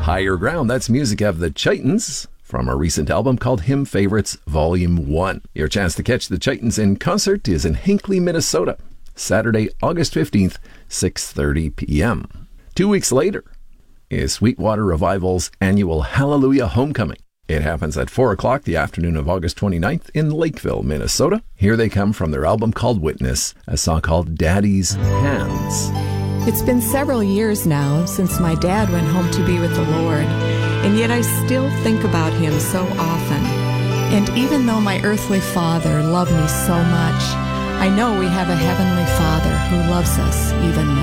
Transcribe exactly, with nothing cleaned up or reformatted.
Higher Ground, that's music of the Chitons from a recent album called Hymn Favorites Volume one. Your chance to catch the Chitons in concert is in Hinckley, Minnesota, Saturday, August fifteenth, six thirty p.m. Two weeks later is Sweetwater Revival's annual Hallelujah Homecoming. It happens at four o'clock the afternoon of August twenty-ninth in Lakeville, Minnesota. Here they come from their album called Witness, a song called Daddy's Hands. It's been several years now since my dad went home to be with the Lord, and yet I still think about him so often. And even though my earthly father loved me so much, I know we have a heavenly Father who loves us even more.